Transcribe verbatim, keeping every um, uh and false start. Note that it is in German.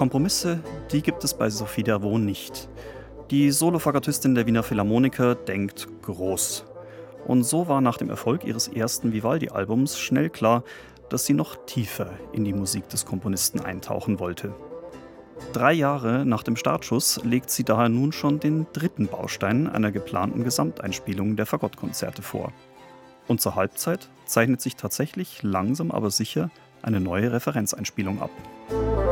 Kompromisse, die gibt es bei Sophie Davot nicht. Die Solofagotistin der Wiener Philharmoniker denkt groß. Und so war nach dem Erfolg ihres ersten Vivaldi-Albums schnell klar, dass sie noch tiefer in die Musik des Komponisten eintauchen wollte. Drei Jahre nach dem Startschuss legt sie daher nun schon den dritten Baustein einer geplanten Gesamteinspielung der Fagottkonzerte vor. Und zur Halbzeit zeichnet sich tatsächlich langsam aber sicher eine neue Referenzeinspielung ab.